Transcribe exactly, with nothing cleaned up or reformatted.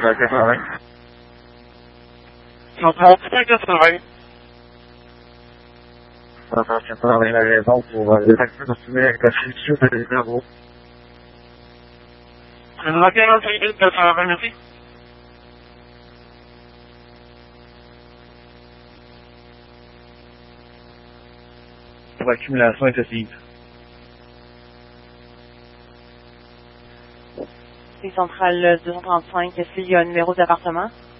Centrale quatre-vingts. Centrale quatre-vingts. Centrale quatre-vingts, la raison pour les actions continuer avec la structure de numéro. Centrale quarante-cinq quatre-vingts, merci. Pour accumulation excessive. C'est Centrale deux cent trente-cinq, est-ce qu'il y a un numéro d'appartement?